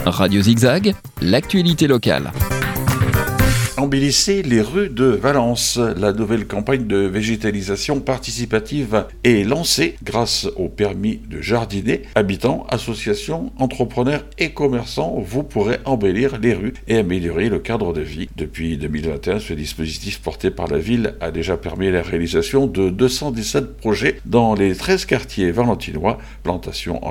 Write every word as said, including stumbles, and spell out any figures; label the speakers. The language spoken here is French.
Speaker 1: Radio Zigzag, l'actualité locale.
Speaker 2: Embellisser les rues de Valence. La nouvelle campagne de végétalisation participative est lancée grâce au permis de jardiner. Habitants, associations, entrepreneurs et commerçants, vous pourrez embellir les rues et améliorer le cadre de vie. Depuis deux mille vingt et un, ce dispositif porté par la ville a déjà permis la réalisation de deux cent dix-sept projets dans les treize quartiers valentinois. Plantation